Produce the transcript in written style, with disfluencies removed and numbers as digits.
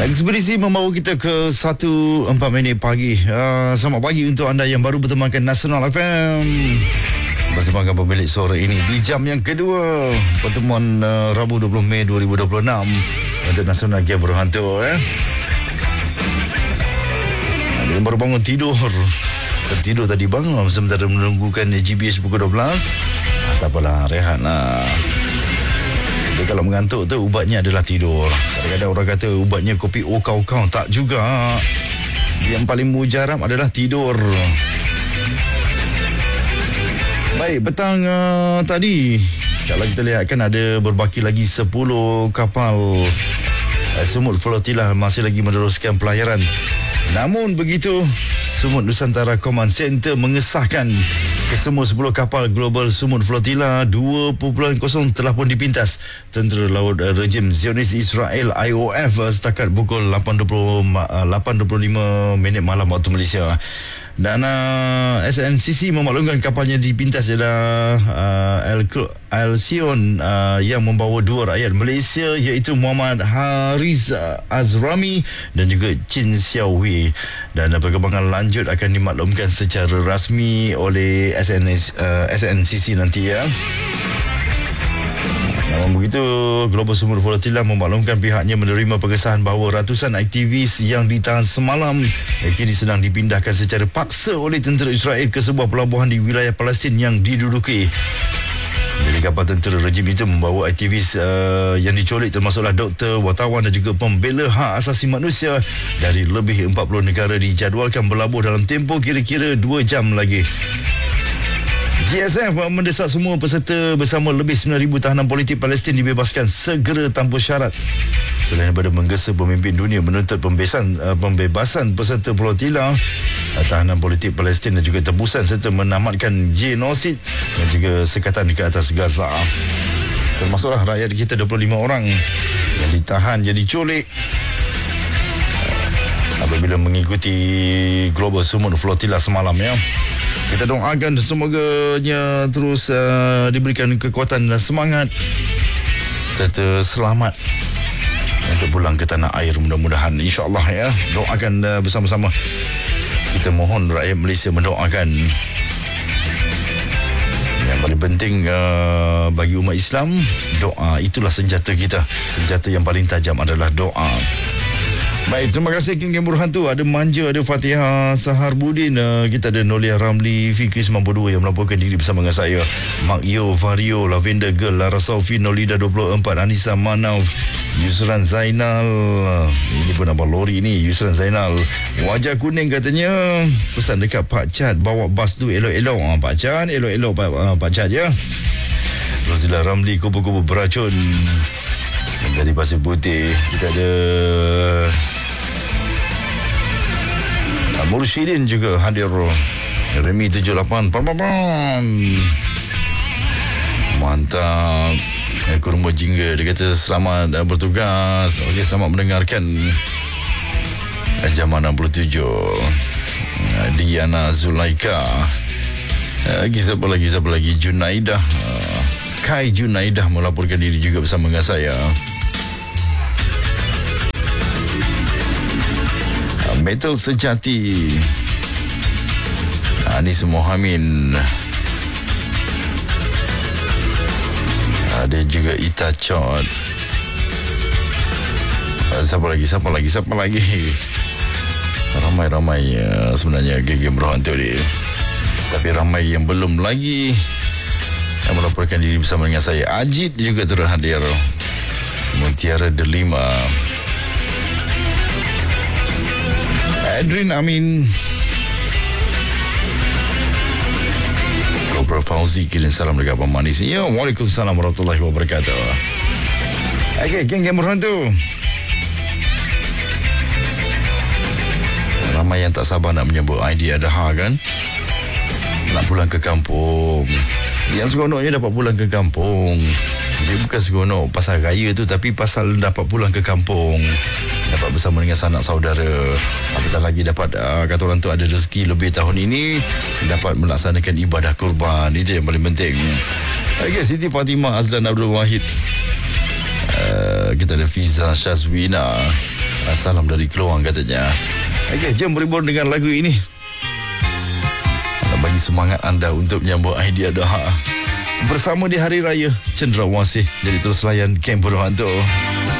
Ekspedisi membawa kita ke 1.04 pagi. Selamat pagi untuk anda yang baru bertemankan Nasional FM. Bertemankan pemilik suara ini di jam yang kedua pertemuan Rabu 20 Mei 2026 untuk Nasional Game Berhantu. Ada yang baru bangun tidur, tertidur tadi bang, sementara menunggukan GBH pukul 12. Tak apalah, rehatlah. Dia kalau mengantuk tu ubatnya adalah tidur. Kadang-kadang orang kata ubatnya kopi kau-kau. Tak juga. Yang paling mujarab adalah tidur. Baik, petang tadi kalau kita lihat kan ada berbaki lagi 10 kapal Semut Flotilla masih lagi meneruskan pelayaran. Namun begitu, Semut Nusantara Command Center mengesahkan kesemua 10 kapal Global Semut Flotilla 2.0 telah pun dipintas Tentera Laut Rejim Zionis Israel IOF setakat pukul 8.25 malam waktu Malaysia. Dan SNCC memaklumkan kapalnya dipintas ialah Alcyon yang membawa dua rakyat Malaysia iaitu Muhammad Haris Azrami dan juga Chin Xiao Hui. Dan perkembangan lanjut akan dimaklumkan secara rasmi oleh SNCC nanti ya. Namun begitu, Global Semut Flotilla memaklumkan pihaknya menerima pengesahan bahawa ratusan aktivis yang ditahan semalam kini sedang dipindahkan secara paksa oleh tentera Israel ke sebuah pelabuhan di wilayah Palestin yang diduduki. Jadi kapal tentera rejim itu membawa aktivis yang diculik termasuklah doktor, wartawan dan juga pembela hak asasi manusia dari lebih 40 negara dijadualkan berlabuh dalam tempoh kira-kira 2 jam lagi. GSF mendesak semua peserta bersama lebih 9,000 tahanan politik Palestin dibebaskan segera tanpa syarat. Selain daripada menggesa pemimpin dunia menuntut pembebasan peserta flotilla, tahanan politik Palestin dan juga tebusan serta menamatkan genosid dan juga sekatan ke atas Gaza. Termasuklah rakyat kita 25 orang yang ditahan jadi culik apabila mengikuti Global Semut Flotilla semalam ya. Kita doakan semoganya terus diberikan kekuatan dan semangat serta selamat untuk pulang ke tanah air mudah-mudahan insya-Allah ya. Doakan bersama-sama. Kita mohon rakyat Malaysia mendoakan. Yang paling penting bagi umat Islam, doa itulah senjata kita. Senjata yang paling tajam adalah doa. Baik, terima kasih King Berhantu. Ada Manja, ada Fatihah Saharbudin, kita ada Nolia Ramli, Fikri 92 yang melaporkan diri bersama dengan saya, Mak Yo, Vario, Lavender Girl, Lara Saufi, Nolida 24, Anissa Manav, Yusran Zainal. Ini pun abang lori ni, Yusran Zainal. Wajah kuning katanya, pesan dekat Pak Chat, bawa bas tu elok-elok. Pak Chat, elok-elok Pak Chat ya. Rosila Ramli, kupu-kupu beracun. Dari Pasir Putih kita ada Mursyidin juga hadir. Remy 78 mantap. Kurma Jingga dia kata selamat bertugas. Okey, selamat mendengarkan jam 67. Diana Zulaika. Siapa lagi Junaidah. Kai Junaidah melaporkan diri juga bersama dengan saya. Metal Sejati, Anis Mohamin, ada juga Ita Chot. Siapa lagi? Ramai sebenarnya geng berhantu ni. Tapi ramai yang belum lagi yang melaporkan diri bersama dengan saya. Ajit juga terhadir. Mutiara Delima, Adrin Amin, Prof. Fauzi kirim salam dekat Abang Manis. Ya, Waalaikumsalam warahmatullahi wabarakatuh. Okey, geng berhantu. Ramai yang tak sabar nak menyambut Aidil Adha kan. Nak pulang ke kampung. Yang seronoknya dapat pulang ke kampung. Dia bukan seronok pasal raya tu, tapi pasal dapat pulang ke kampung, dapat bersama dengan sanak saudara. Apatah lagi dapat kata orang tu ada rezeki lebih tahun ini, dapat melaksanakan ibadah kurban. Itu yang paling penting. Okay, Siti Fatimah Azlan Abdul Wahid kita ada Fiza Syazwina. Salam dari Keluang katanya. Okey, jom berhibur dengan lagu ini. Bagi semangat anda untuk menyambut Idea Daha bersama di Hari Raya Cendrawasih. Jadi terus layan Kem Berhantu.